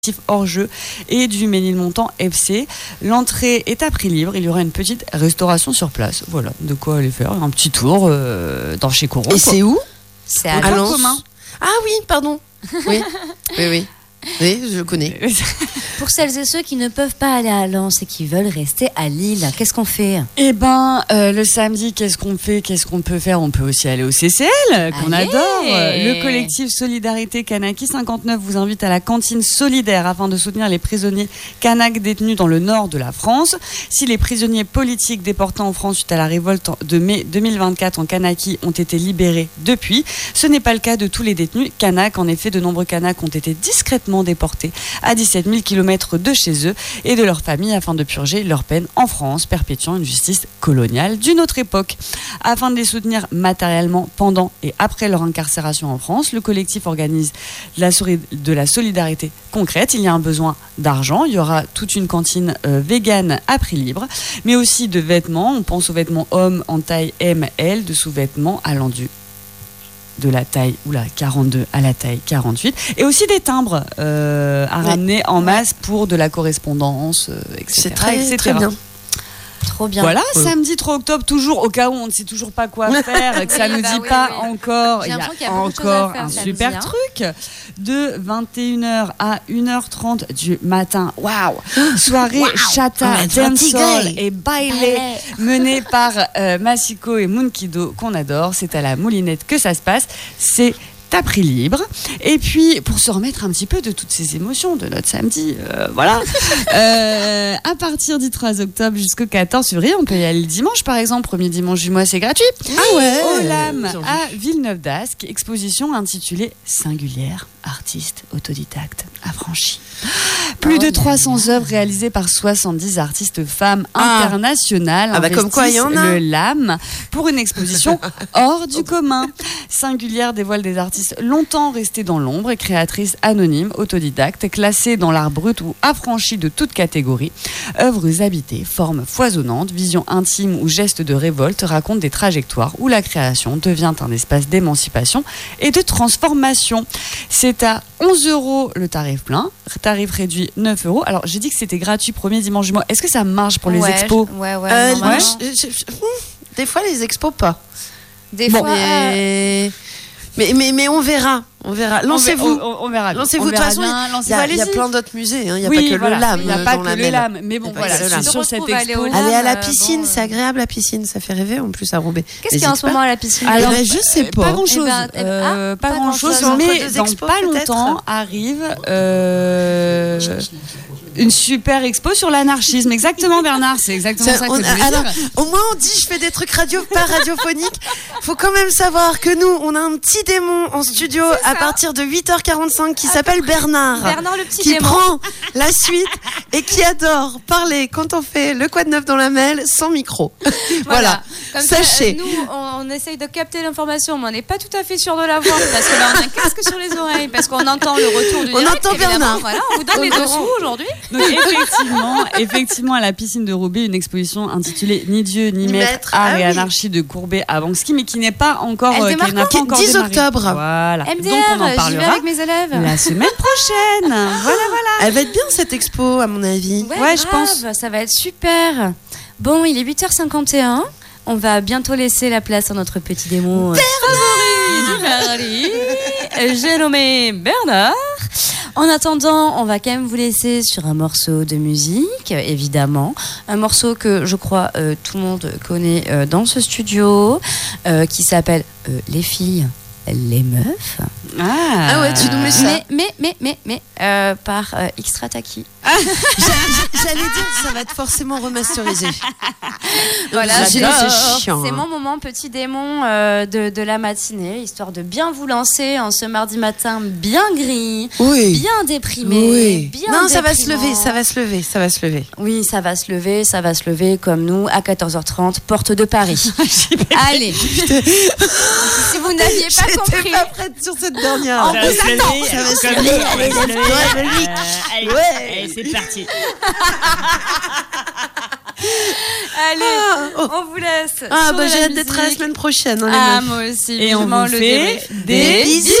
hors jeu et du Ménilmontant FC. L'entrée est à prix libre. Il y aura une petite restauration sur place. Voilà, de quoi aller faire un petit tour dans chez Coron. Et c'est où? C'est à Lens. Commun. Ah oui, pardon. Oui, oui. Oui, je connais. Pour celles et ceux qui ne peuvent pas aller à Lens et qui veulent rester à Lille, qu'est-ce qu'on fait? Eh ben, le samedi, qu'est-ce qu'on fait? Qu'est-ce qu'on peut faire? On peut aussi aller au CCL, qu'on adore. Le collectif Solidarité Kanaki 59 vous invite à la cantine solidaire afin de soutenir les prisonniers kanaks détenus dans le nord de la France. Si les prisonniers politiques déportés en France suite à la révolte de mai 2024 en Kanaki ont été libérés depuis, ce n'est pas le cas de tous les détenus kanaks. En effet, de nombreux kanaks ont été discrètement déportés à 17 000 km de chez eux et de leur famille afin de purger leur peine en France, perpétuant une justice coloniale d'une autre époque. Afin de les soutenir matériellement pendant et après leur incarcération en France, le collectif organise de la solidarité concrète. Il y a un besoin d'argent. Il y aura toute une cantine végane à prix libre, mais aussi de vêtements. On pense aux vêtements hommes en taille M/L, de sous-vêtements allant de la taille 42 à la taille 48, et aussi des timbres à ramener en masse pour de la correspondance, etc. C'est très bien. Trop bien. Voilà, samedi 3 octobre, toujours au cas où on ne sait toujours pas quoi faire, que ça ne nous dit pas encore, il y a encore un super truc de 21h à 1h30 du matin. Waouh! Soirée chata, dancehall et baile menée par Masiko et Munkido qu'on adore. C'est à la Moulinette que ça se passe. C'est à prix libre. Et puis, pour se remettre un petit peu de toutes ces émotions de notre samedi, voilà. À partir du 3 octobre jusqu'au 14 février, on peut y aller le dimanche, par exemple. Premier dimanche du mois, c'est gratuit. Ah ouais. Au LAM, à Villeneuve d'Ascq, exposition intitulée Singulière, artiste autodidacte affranchi. Plus de 300 œuvres réalisées par 70 artistes femmes internationales. Comme quoi, il y en a. Le LAM pour une exposition hors du commun. Singulière dévoile des artistes longtemps restés dans l'ombre et créatrices anonymes, autodidactes, classées dans l'art brut ou affranchis de toute catégorie. Œuvres habitées, formes foisonnantes, visions intimes ou gestes de révolte racontent des trajectoires où la création devient un espace d'émancipation et de transformation. C'est à 11 € le tarif plein, tarif réduit 9 €. Alors j'ai dit que c'était gratuit premier dimanche du mois. Est-ce que ça marche pour les expos? Des fois les expos pas. Des fois. Mais on verra. Lancez-vous. On verra. Lancez-vous. De toute façon, il y a plein d'autres musées. Il n'y a pas que le LAM. Il n'y a pas que le LAM. Mais bon, voilà. Sur cette expo. Aller à la piscine, c'est agréable la piscine. Ça fait rêver en plus à Roubaix. Qu'est-ce qu'il y a en ce moment à la piscine? Alors, je sais pas. Pas grand-chose. Pas grand-chose. Mais dans pas longtemps arrive une super expo sur l'anarchisme. Exactement, Bernard. C'est exactement ça que je veux dire. Alors, au moins, on dit je fais des trucs pas radiophoniques. Faut quand même savoir que nous, on a un petit démon en studio à partir de 8h45 qui s'appelle Bernard. Bernard, le petit qui démon. prend la suite et qui adore parler quand on fait le Quoi de neuf dans la mail sans micro. Voilà. Comme sachez. Ça, nous, on essaye de capter l'information, mais on n'est pas tout à fait sûr de la voir parce que là, on a un casque sur les oreilles, parce qu'on entend le retour du direct. On entend Bernard. Voilà, on vous donne les dessous aujourd'hui. Donc effectivement, à la piscine de Roubaix, une exposition intitulée Ni Dieu ni maître, art et anarchie de Courbet à Banksy, mais qui n'est pas encore, qui n'a pas encore 10 démarré. octobre. Voilà. MDR, donc on en j'y vais parlera avec mes élèves la semaine prochaine. Voilà. Elle va être bien cette expo à mon avis. Ouais, je pense. Ça va être super. Bon, il est 8h51. On va bientôt laisser la place à notre petit démon favori. J'ai nommé Bernard. En attendant, on va quand même vous laisser sur un morceau de musique, évidemment. Un morceau que je crois tout le monde connaît dans ce studio, qui s'appelle Les filles, les meufs. Ah ouais, tu nous mets ça. Mais par Extra Taki. J'allais dire, ça va être forcément remasterisé. Voilà, c'est chiant. C'est mon moment petit démon de la matinée, histoire de bien vous lancer en ce mardi matin bien gris, bien déprimé, bien non, déprimant. ça va se lever. Oui, ça va se lever comme nous à 14h30, porte de Paris. Allez. Si vous n'aviez pas compris. J'étais pas prête sur cette dernière. Ça va se lever. Allez, c'est parti. Allez, on vous laisse. J'ai hâte d'être à la semaine prochaine. Moi aussi. Et on vous fait des bisous.